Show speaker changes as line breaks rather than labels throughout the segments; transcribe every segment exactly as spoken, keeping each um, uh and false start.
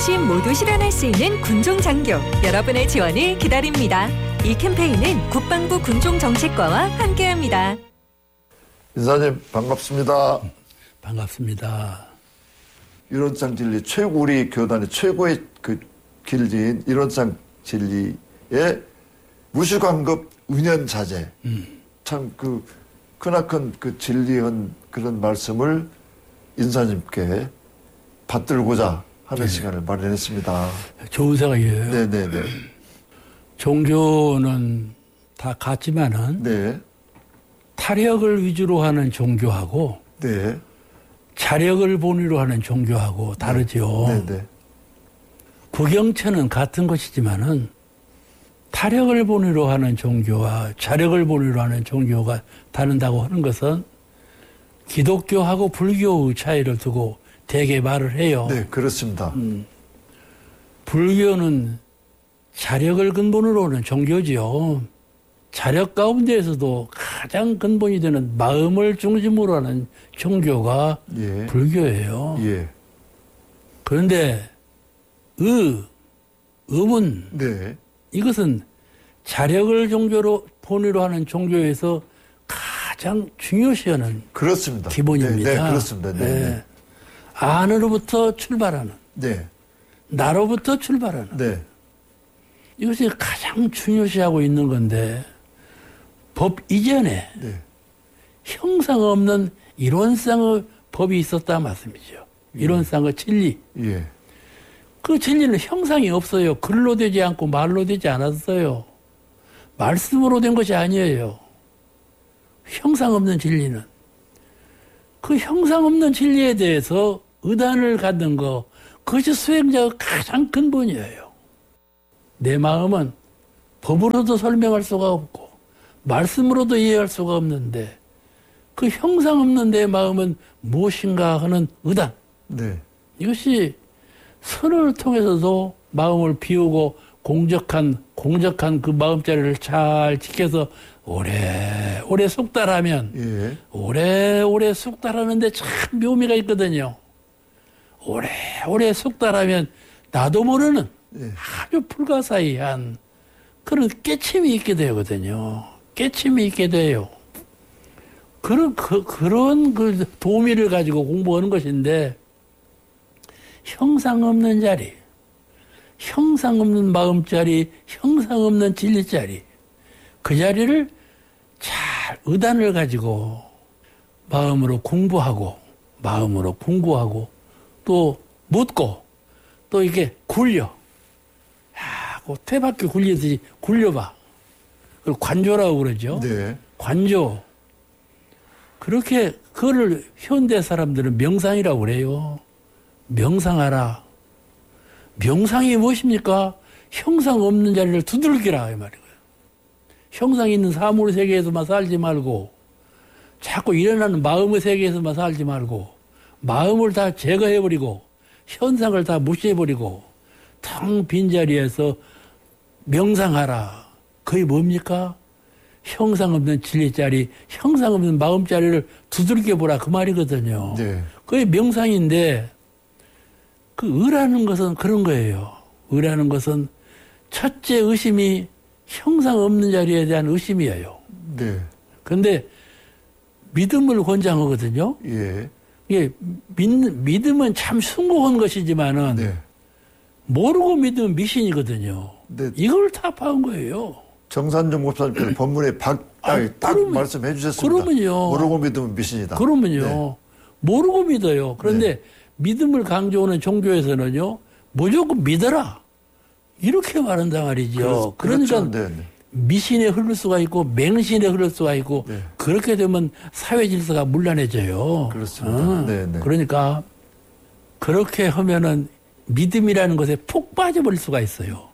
어르신 모두 실현할 수 있는 군종장교, 여러분의 지원을 기다립니다. 이 캠페인은 국방부 군종정책과와 함께합니다.
인사님 반갑습니다.
반갑습니다.
일원장 진리 최고, 우리 교단의 최고의 그 길지인 일원장 진리의 무슈관급 은연자재. 음. 참 그 크나큰 그 진리한 그런 말씀을 인사님께 받들고자 하는 네. 시간을 마련했습니다.
좋은 생각이에요.
네네네.
종교는 다 같지만은
네.
타력을 위주로 하는 종교하고
네.
자력을 본위로 하는 종교하고 다르죠.
네. 네네.
구경체는 같은 것이지만은 타력을 본위로 하는 종교와 자력을 본위로 하는 종교가 다른다고 하는 것은 기독교하고 불교의 차이를 두고 대개 말을 해요.
네, 그렇습니다. 음,
불교는 자력을 근본으로 하는 종교지요. 자력 가운데에서도 가장 근본이 되는 마음을 중심으로 하는 종교가 예. 불교예요.
예.
그런데 의, 의문,
네.
이것은 자력을 종교로 본위로 하는 종교에서 가장 중요시하는
그렇습니다.
기본입니다.
네, 네 그렇습니다. 네, 네. 네.
안으로부터 출발하는,
네.
나로부터 출발하는,
네.
이것이 가장 중요시하고 있는 건데 법 이전에 네. 형상 없는 이론상의 법이 있었다 말씀이죠. 이론상의 진리.
예.
그 진리는 형상이 없어요. 글로 되지 않고 말로 되지 않았어요. 말씀으로 된 것이 아니에요. 형상 없는 진리는. 그 형상 없는 진리에 대해서 의단을 갖는 거, 그것이 수행자의 가장 근본이에요. 내 마음은 법으로도 설명할 수가 없고 말씀으로도 이해할 수가 없는데 그 형상 없는 내 마음은 무엇인가 하는 의단.
네.
이것이 선을 통해서도 마음을 비우고 공적한 공적한 그 마음자리를 잘 지켜서 오래 오래 숙달하면
예.
오래 오래 숙달하는데 참 묘미가 있거든요. 오래 오래 숙달하면 나도 모르는 예. 아주 불가사의한 그런 깨침이 있게 되거든요. 깨침이 있게 돼요. 그런 그, 그런 그 도미를 가지고 공부하는 것인데. 형상 없는 자리, 형상 없는 마음자리, 형상 없는 진리자리, 그 자리를 잘 의단을 가지고 마음으로 공부하고, 마음으로 공부하고, 또 묻고, 또 이렇게 굴려. 야, 그 퇴바퀴 굴리듯이 굴려봐. 그걸 관조라고 그러죠.
네.
관조. 그렇게, 그거를 현대 사람들은 명상이라고 그래요. 명상하라. 명상이 무엇입니까? 형상 없는 자리를 두들기라 이 말이에요. 형상 있는 사물 세계에서만 살지 말고 자꾸 일어나는 마음의 세계에서만 살지 말고 마음을 다 제거해버리고 현상을 다 무시해버리고 텅 빈 자리에서 명상하라. 그게 뭡니까? 형상 없는 진리자리, 형상 없는 마음자리를 두들겨보라 그 말이거든요.
네.
그게 명상인데 그 의라는 것은 그런 거예요. 의라는 것은 첫째 의심이 형상 없는 자리에 대한 의심이에요.
네.
그런데 믿음을 권장하거든요.
예.
이게 믿, 믿음은 참 숭고한 것이지만은 네. 모르고 믿으면 미신이거든요. 네. 이걸 타파한 거예요.
정산정 목사님께서 본문에 박, 아, 딱 그러면, 말씀해 주셨습니다.
그러면요.
모르고 믿으면 미신이다.
그러면요.
네.
모르고 믿어요. 그런데 네. 믿음을 강조하는 종교에서는요, 무조건 믿어라. 이렇게 말한단 말이죠. 그렇, 그러니까
그렇죠. 네, 네.
미신에 흐를 수가 있고 맹신에 흐를 수가 있고 네. 그렇게 되면 사회 질서가 문란해져요.
그렇습니다.
어.
네, 네.
그러니까 그렇게 하면은 믿음이라는 것에 푹 빠져버릴 수가 있어요.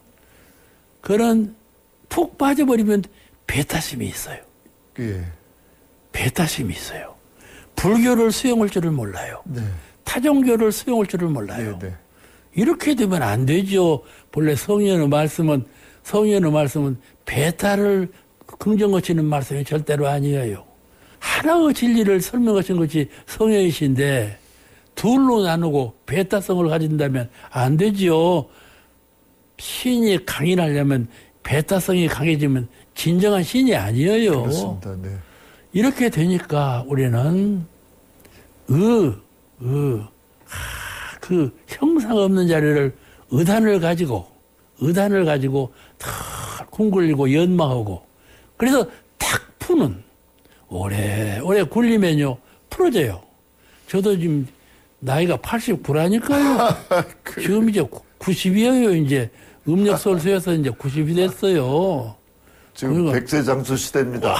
그런 푹 빠져버리면 배타심이 있어요.
예.
배타심이 있어요. 불교를 수용할 줄을 몰라요.
네.
타종교를 수용할 줄을 몰라요.
네, 네.
이렇게 되면 안 되죠. 본래 성령의 말씀은 성령의 말씀은 배타를 긍정하시는 말씀이 절대로 아니에요. 하나의 진리를 설명하신 것이 성령이신데 둘로 나누고 배타성을 가진다면 안 되지요. 신이 강인하려면 배타성이 강해지면 진정한 신이 아니에요.
그렇습니다. 네.
이렇게 되니까 우리는 의, 의, 하, 그 형상 없는 자리를 의단을 가지고 의단을 가지고 탁 궁굴리고 연마하고 그래서 탁 푸는 오래 오래 굴리면요 풀어져요. 저도 지금 나이가 팔십구라니까요. 지금 이제 구십이에요. 이제 음력설수에서 이제 구십이 됐어요.
지금
그리고
백세장수 시대입니다.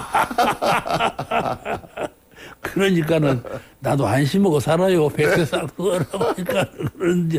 그러니까는 나도 안심하고 살아요. 백세장수라고 하니까 그런지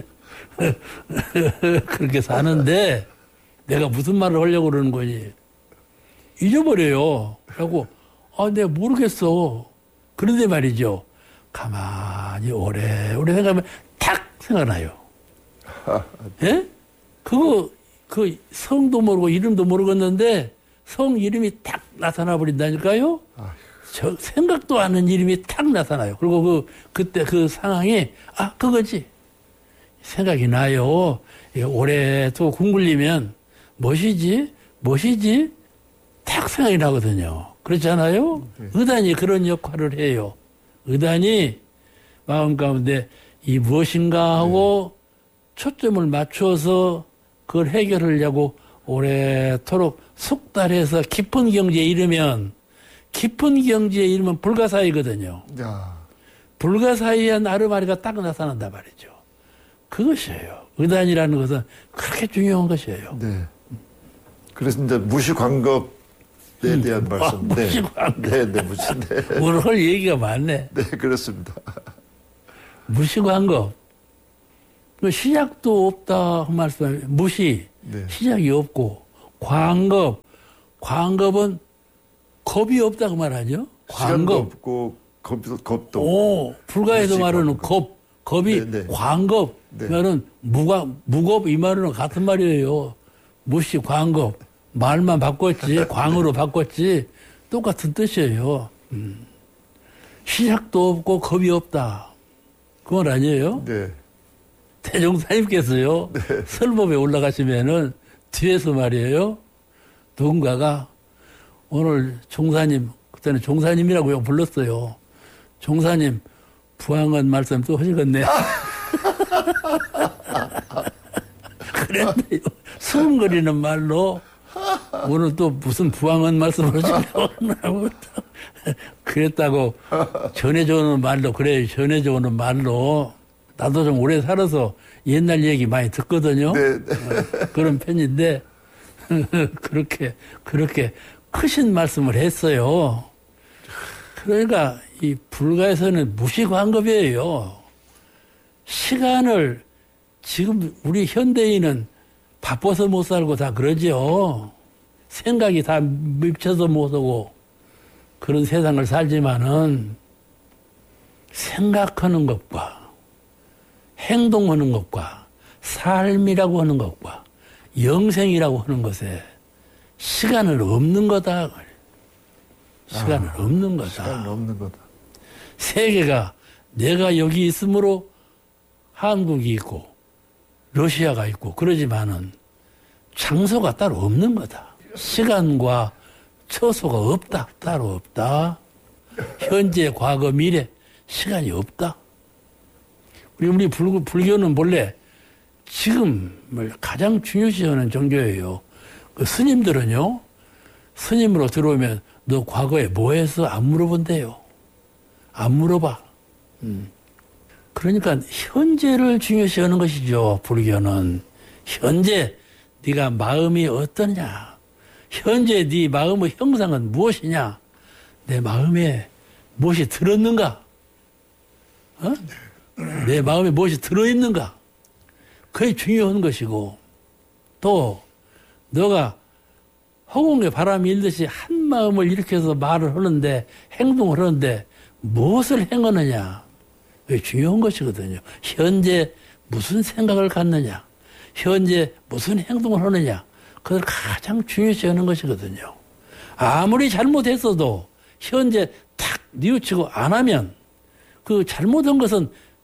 그렇게 사는데 내가 무슨 말을 하려고 그러는 거니? 잊어버려요. 그러고 아, 내가 모르겠어. 그런데 말이죠. 가만히 오래오래 생각하면 탁 생각나요. 예? 그거 그 성도 모르고 이름도 모르겠는데 성 이름이 딱 나타나 버린다니까요. 저 생각도 않는 이름이 딱 나타나요. 그리고 그 그때 그 상황이 아 그거지 생각이 나요. 오래 또 궁굴리면 무엇이지 무엇이지 딱 생각이 나거든요. 그렇잖아요. 네. 의단이 그런 역할을 해요. 의단이 마음 가운데 이 무엇인가 하고 네. 초점을 맞춰서 그걸 해결하려고 오래도록 숙달해서 깊은 경지에 이르면 깊은 경지에 이르면 불가사의거든요. 야. 불가사의한 아르마리가 딱 나타난단 말이죠. 그것이에요. 의단이라는 것은 그렇게 중요한 것이에요.
네. 그래서 이제 무시광겁에 음. 대한 말씀.
아, 무시광겁.
네, 네, 무시. 네.
오늘 할 얘기가 많네.
네, 그렇습니다.
무시광겁. 시작도 없다 말씀. 무시. 네. 시작이 없고 광겁. 광겁은 겁이 없다 그 말하죠.
광겁 없고 겁도 겁도.
오, 불가에서 말하는 겁. 겁이 네, 네. 광겁. 네. 말은 무가 무겁 이 말은 같은 말이에요. 무시 광겁. 말만 바꿨지 광으로 바꿨지 똑같은 뜻이에요. 음. 시작도 없고 겁이 없다. 그 말 아니에요?
네.
대종사님께서요. 네. 설법에 올라가시면은 뒤에서 말이에요. 누군가가 오늘 종사님 그때는 종사님이라고 불렀어요. 종사님 부항은 말씀 또 하시겠네. 그랬네요. 수근거리는 말로 오늘 또 무슨 부항은 말씀을 하시려고 그랬다고 전해줘오는 말로 그래 전해줘오는 말로 나도 좀 오래 살아서 옛날 얘기 많이 듣거든요. 네, 네. 그런 편인데 그렇게 그렇게 크신 말씀을 했어요. 그러니까 이 불가에서는 무시광겁이에요. 시간을 지금 우리 현대인은 바빠서 못 살고 다 그러죠. 생각이 다 미쳐서 못 오고 그런 세상을 살지만은 생각하는 것과 행동하는 것과 삶이라고 하는 것과 영생이라고 하는 것에 시간은 없는 거다. 시간은 아, 없는 거다.
시간은 없는 거다.
세계가 내가 여기 있으므로 한국이 있고 러시아가 있고 그러지만은 장소가 따로 없는 거다. 시간과 처소가 없다. 따로 없다. 현재, 과거, 미래 시간이 없다. 우리 우리 불, 불교는 본래 지금을 가장 중요시하는 종교예요. 그 스님들은요. 스님으로 들어오면 너 과거에 뭐 했어? 안 물어본대요. 안 물어봐. 음. 그러니까 현재를 중요시하는 것이죠. 불교는. 현재 네가 마음이 어떠냐. 현재 네 마음의 형상은 무엇이냐. 내 마음에 무엇이 들었는가. 어? 내 마음에 무엇이 들어있는가. 그게 중요한 것이고 또 너가 허공에 바람이 일듯이 한 마음을 일으켜서 말을 하는데 행동을 하는데 무엇을 행하느냐. 그게 중요한 것이거든요. 현재 무슨 생각을 갖느냐. 현재 무슨 행동을 하느냐. 그걸 가장 중요시 하는 것이거든요. 아무리 잘못했어도 현재 탁 뉘우치고 안 하면 그 잘못한 것은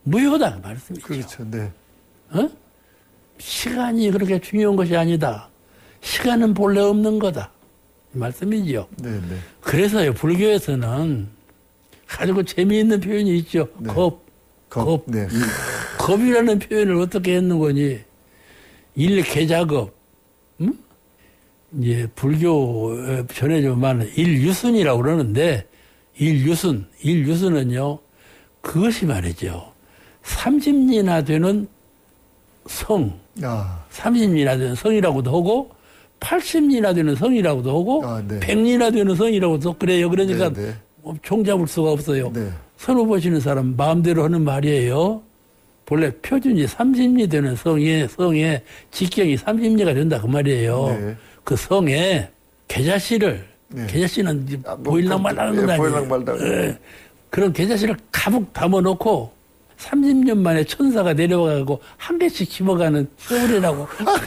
무효다 그 말씀이죠.
그렇죠. 네.
어? 시간이 그렇게 중요한 것이 아니다. 시간은 본래 없는 거다. 이 말씀이죠.
네, 네.
그래서요 불교에서는 아주 그 재미있는 표현이 있죠.
네.
겁.
겁.
겁.
네.
겁이라는 표현을 어떻게 했는 거니? 일계자겁. 음? 이제 불교에 전해져 말하는 일유순이라고 그러는데 일유순, 일유순은요 그것이 말이죠. 삼십리나 되는 성,
아,
삼십리나 되는 성이라고도 하고 팔십리나 되는 성이라고도 하고
아, 네.
백리나 되는 성이라고도 그래요. 그러니까
네, 네.
종잡을 수가 없어요.
네.
선호 보시는 사람 마음대로 하는 말이에요. 본래 표준이 삼십리 되는 성에, 성에 직경이 삼십리가 된다 그 말이에요.
네.
그 성에 계자씨를,
네.
계자씨는 이제
아, 뭐,
보일랑 말랑한 건
예,
아니에요.
보일랑 말랑.
예. 그런 계자씨를 가득 담아놓고 삼십 년 만에 천사가 내려와가고 한 개씩 집어가는 세월이라고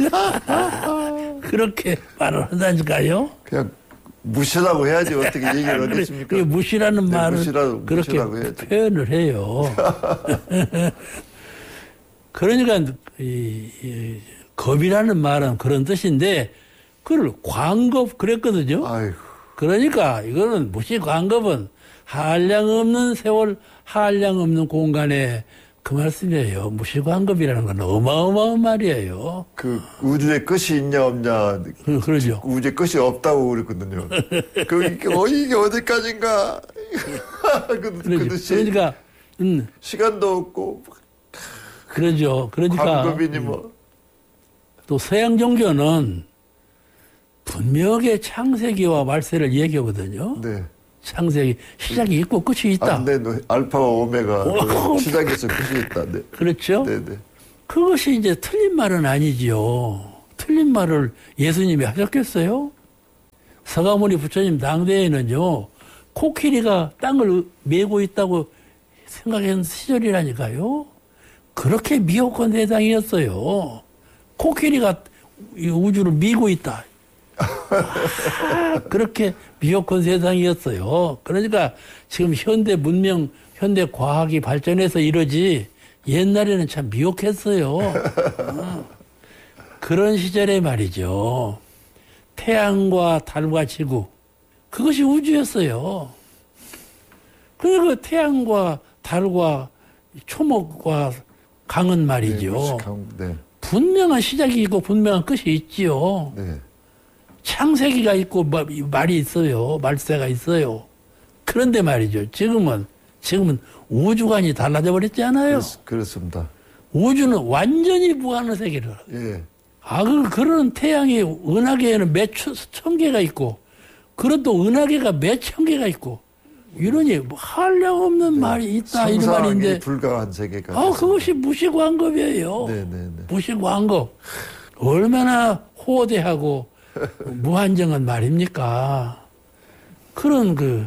그렇게 말을 한다니까요.
그냥 무시라고 해야지 어떻게 얘기를 하겠습니까?
그게 무시라는
네,
말을
무시라-
그렇게
무시라고 해야죠.
표현을 해요. 그러니까 이, 이 겁이라는 말은 그런 뜻인데 그걸 광겁 그랬거든요.
아이고.
그러니까 이거는 무시 광겁은 한량 없는 세월, 한량 없는 공간에 그 말씀이에요. 무시 광겁이라는 건 어마어마한 말이에요.
그 우주에 끝이 있냐 없냐
그, 그러죠.
우주에 끝이 없다고 그랬거든요. 그 이게, 어, 이게 어디까지인가 그, 그
그러죠.
듯이
그러니까 음
시간도 없고
그러죠. 그러니까
광급이니 뭐
또 서양 종교는 분명하게 창세기와 말세를 얘기하거든요.
네.
창세기 시작이 있고 끝이 있다.
아, 네, 네. 알파와 오메가
오.
그 시작에서 끝이 있다. 네.
그렇죠?
네, 네.
그것이 이제 틀린 말은 아니지요. 틀린 말을 예수님이 하셨겠어요? 서가모니 부처님 당대에는요, 코끼리가 땅을 메고 있다고 생각한 시절이라니까요. 그렇게 미혹한 세상이었어요. 코끼리가 이 우주를 미고 있다. 아, 그렇게 미혹한 세상이었어요. 그러니까 지금 현대 문명, 현대 과학이 발전해서 이러지 옛날에는 참 미혹했어요. 어. 그런 시절에 말이죠. 태양과 달과 지구, 그것이 우주였어요. 그리고 태양과 달과 초목과 강은 말이죠.
네, 무식한, 네.
분명한 시작이 있고 분명한 끝이 있지요.
네.
창세기가 있고 말이 있어요. 말세가 있어요. 그런데 말이죠. 지금은 지금은 우주관이 달라져 버렸잖아요.
그렇, 그렇습니다.
우주는 완전히 무한한 세계를.
예.
아, 그, 그런 태양이 은하계에는 몇 천 개가 있고, 그런 또 은하계가 몇 천 개가 있고, 이러니 뭐 한량없는 말이 있다, 이런
상상이
말인데.
불가한 세계가.
아, 그것이 무시광겁이에요.
네네네.
무시광겁. 얼마나 호대하고 무한정한 말입니까? 그런 그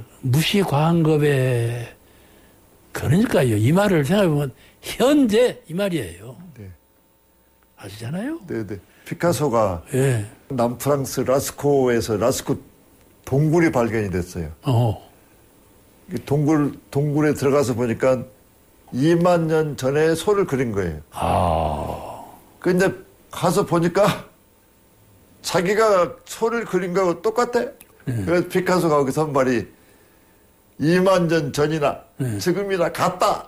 무시광겁에, 그러니까요. 이 말을 생각해보면 현재 이 말이에요.
네.
아시잖아요?
네네. 피카소가
예.
남프랑스 라스코에서 라스코 동굴이 발견이 됐어요.
어.
이 동굴, 동굴에 들어가서 보니까 이만 년 전에 소를 그린 거예요.
아.
근데 가서 보니까 자기가 소를 그린 거하고 똑같아. 그래서 피카소가 거기서 한 말이 이만 년 전이나 지금이나 같다.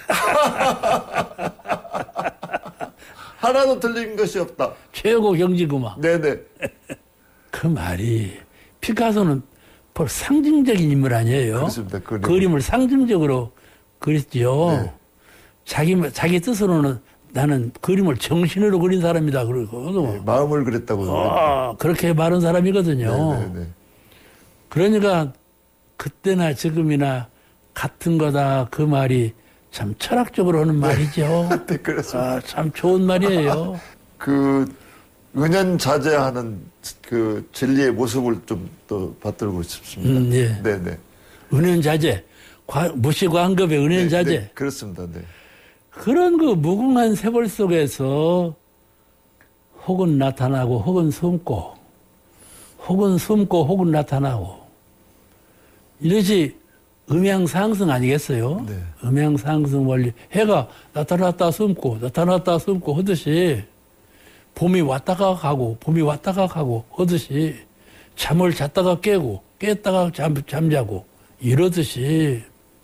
하나도 틀린 것이 없다.
최고 경지구만.
네네.
그 말이 피카소는 벌 상징적인 인물 아니에요.
그렇습니다. 그림.
그림을 상징적으로 그렸죠.
네.
자기 자기 뜻으로는 나는 그림을 정신으로 그린 사람이다 그러고
네, 마음을 그랬다고.
아, 그렇게 말한 사람이거든요.
네네네.
그러니까 그때나 지금이나 같은 거다 그 말이 참 철학적으로 하는 말이죠.
네, 그렇습니다.
아, 참 좋은 말이에요.
그 은연자제하는 그 진리의 모습을 좀 또 받들고 싶습니다.
음, 예.
네네.
은연자제, 과- 무시광급의 은연자제.
네, 네, 그렇습니다. 네.
그런 그 무궁한 세월 속에서 혹은 나타나고 혹은 숨고 혹은 숨고 혹은 나타나고 이것이 음양 상승 아니겠어요?
네.
음양 상승 원리. 해가 나타났다 숨고 나타났다 숨고 하듯이 봄이 왔다가 가고 봄이 왔다가 가고 하듯이 잠을 잤다가 깨고 깼다가 잠, 잠자고 이러듯이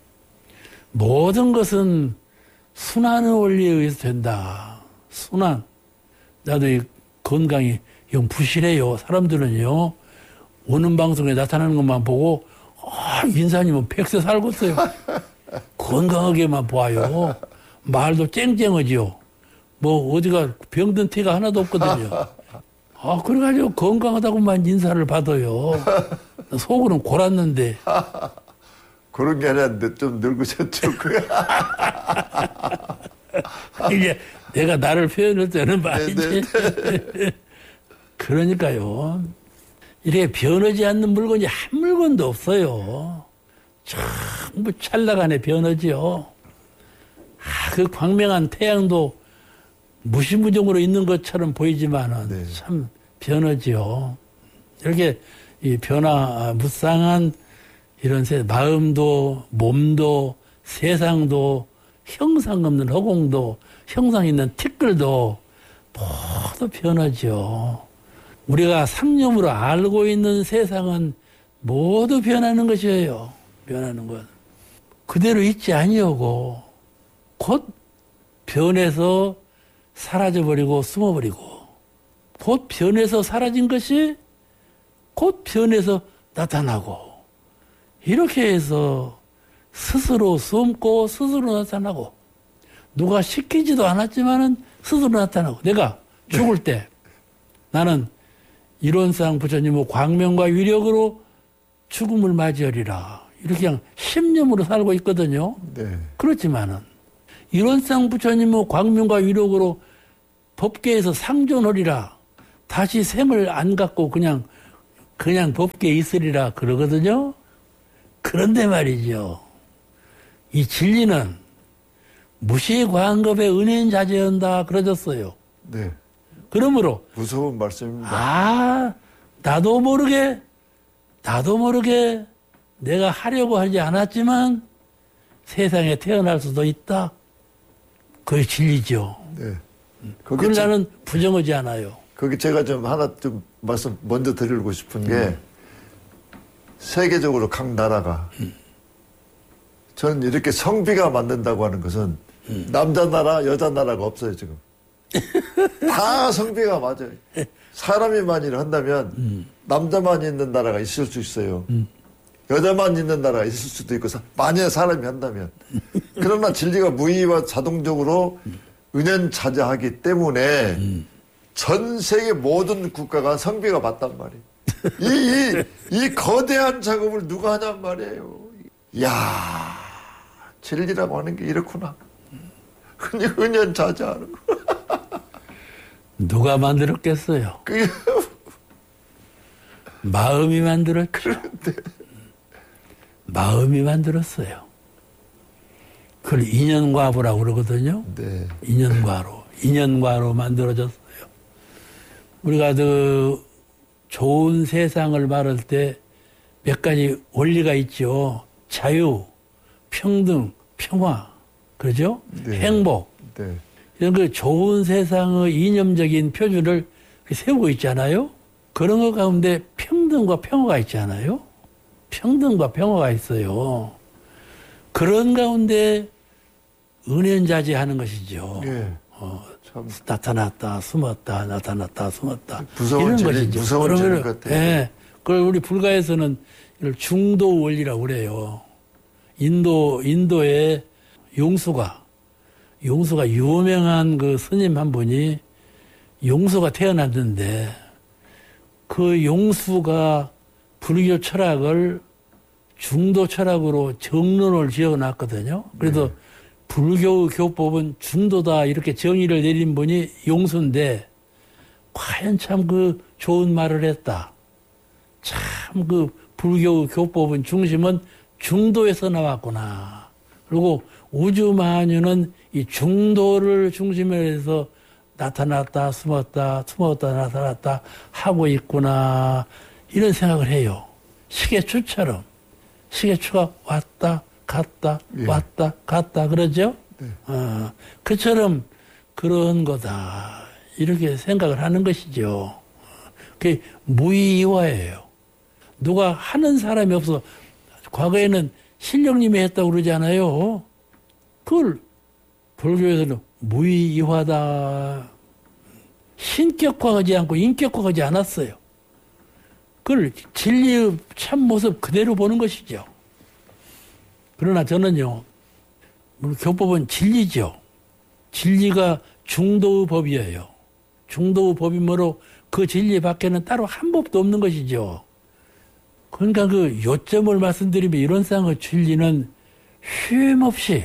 모든 것은 순환의 원리에 의해서 된다. 순환. 나도 이 건강이 영 부실해요. 사람들은요. 오는 방송에 나타나는 것만 보고 아, 인사님은 백세 살겠어요. 건강하게만 봐요. 말도 쨍쨍하지요. 뭐 어디가 병든 티가 하나도 없거든요. 아, 그래가지고 건강하다고만 인사를 받아요. 속으로는 골았는데.
그런 게 아니라 좀 늙으셨죠.
이제 내가 나를 표현할 때는 말이지.
네, 네.
그러니까요. 이렇게 변하지 않는 물건이 한 물건도 없어요. 전부 찰나간에 변하지요. 아, 그 광명한 태양도 무시무정으로 있는 것처럼 보이지만은
네.
참 변하지요. 이렇게 이 변화 무쌍한 이런 세, 마음도 몸도 세상도 형상 없는 허공도 형상 있는 티끌도 모두 변하죠. 우리가 상념으로 알고 있는 세상은 모두 변하는 것이에요. 변하는 것. 그대로 있지 아니오고 곧 변해서 사라져버리고 숨어버리고 곧 변해서 사라진 것이 곧 변해서 나타나고 이렇게 해서 스스로 숨고 스스로 나타나고 누가 시키지도 않았지만은 스스로 나타나고 내가 죽을 네. 때 나는 일원상 부처님의 광명과 위력으로 죽음을 맞이하리라 이렇게 그냥 심념으로 살고 있거든요.
네.
그렇지만은 일원상 부처님의 광명과 위력으로 법계에서 상존하리라 다시 생을 안 갖고 그냥 그냥 법계에 있으리라 그러거든요. 그런데 말이죠. 이 진리는 무시광급의 은행자재한다 그러졌어요.
네.
그러므로
무서운 말씀입니다.
아 나도 모르게 나도 모르게 내가 하려고 하지 않았지만 세상에 태어날 수도 있다. 그게 진리죠.
네.
그걸 나는 부정하지 않아요.
거기 제가 좀 하나 좀 말씀 먼저 드리고 싶은 게 음. 세계적으로 각 나라가 음. 저는 이렇게 성비가 만든다고 하는 것은 음. 남자 나라, 여자 나라가 없어요 지금. 다 성비가 맞아요. 사람이 만일 한다면 음. 남자만 있는 나라가 있을 수 있어요. 음. 여자만 있는 나라가 있을 수도 있고 만약에 사람이 한다면. 그러나 진리가 무의와 자동적으로 음. 은연자재하기 때문에 음. 전 세계 모든 국가가 성비가 맞단 말이에요. 이, 이, 이 거대한 작업을 누가 하냔 말이에요. 이야, 진리라고 하는 게 이렇구나. 그냥 은연자재하는 거.
누가 만들었겠어요?
그게
마음이 만들었죠. 마음이 만들었어요. 그걸 인연과부라고 그러거든요.
네.
인연과로. 인연과로 만들어졌어요. 우리가 그 좋은 세상을 말할 때 몇 가지 원리가 있죠. 자유, 평등, 평화, 그러죠?
네.
행복.
네.
이런 그 좋은 세상의 이념적인 표준을 세우고 있잖아요. 그런 것 가운데 평등과 평화가 있잖아요. 평등과 평화가 있어요. 그런 가운데 은연자재하는 것이죠.
네.
어, 참. 나타났다, 숨었다, 나타났다, 숨었다.
무서운
이런
진리,
것이죠.
무서운 진리 같아요.
예. 그걸 우리 불가에서는 이걸 중도 원리라고 그래요. 인도, 인도의 용수가, 용수가 유명한 그 스님 한 분이 용수가 태어났는데 그 용수가 불교 철학을 중도 철학으로 정론을 지어놨거든요. 그래서 네. 불교 교법은 중도다 이렇게 정의를 내린 분이 용수인데 과연 참 그 좋은 말을 했다. 참 그 불교 교법은 중심은 중도에서 나왔구나. 그리고 우주만유는 이 중도를 중심으로 해서 나타났다, 숨었다, 숨었다, 나타났다 하고 있구나. 이런 생각을 해요. 시계추처럼. 시계추가 왔다 갔다
예.
왔다 갔다 그러죠.
네.
어, 그처럼 그런 거다 이렇게 생각을 하는 것이죠. 그게 무의이화예요. 누가 하는 사람이 없어. 과거에는 신령님이 했다고 그러잖아요. 그걸 불교에서는 무의이화다. 신격화하지 않고 인격화하지 않았어요. 그걸 진리의 참 모습 그대로 보는 것이죠. 그러나 저는요, 교법은 진리죠. 진리가 중도의 법이에요. 중도의 법이므로 그 진리 밖에는 따로 한 법도 없는 것이죠. 그러니까 그 요점을 말씀드리면 이런 쌍의 진리는 쉼없이,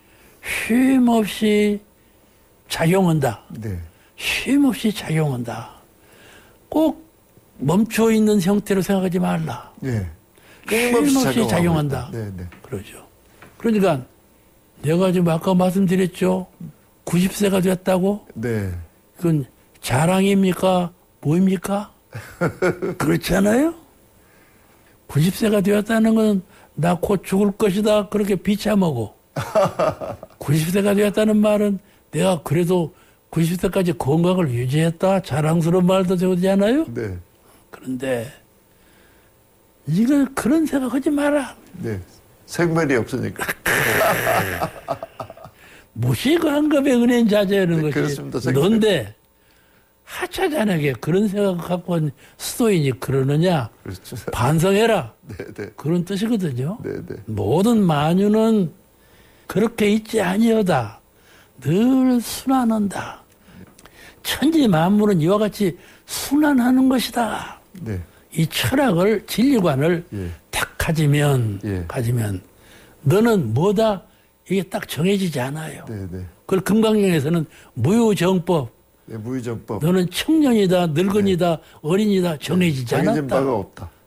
쉼없이 작용한다.
네.
쉼없이 작용한다. 꼭 멈춰 있는 형태로 생각하지 말라.
예.
쉼없이 작용한다.
네, 네.
그러죠. 그러니까 내가 지금 아까 말씀드렸죠. 구십 세가 됐다고?
네.
그건 자랑입니까? 뭐입니까? 그렇지 않아요? 구십 세가 되었다는 건 나 곧 죽을 것이다. 그렇게 비참하고. 구십 세가 되었다는 말은 내가 그래도 구십 세까지 건강을 유지했다. 자랑스러운 말도 되지 않아요?
네.
그런데 이걸 그런 생각하지 마라.
네. 생면이 없으니까.
무시관급의 은혜인 자제하는
네,
것이
그렇습니다. 생각.
넌데 하찮게 그런 생각을 갖고 온 수도인이 그러느냐.
그렇죠.
반성해라.
네, 네.
그런 뜻이거든요.
네, 네.
모든 만유는 그렇게 있지 아니하다. 늘 순환한다. 천지 만물은 이와 같이 순환하는 것이다.
네.
이 철학을 진리관을
예.
딱 가지면
예.
가지면 너는 뭐다 이게 딱 정해지지 않아요.
네, 네.
그걸 금강경에서는 무효정법.
네, 무의정법.
너는 청년이다, 늙은이다, 어린이다 정해지지
정해진
않았다.
바가 없다.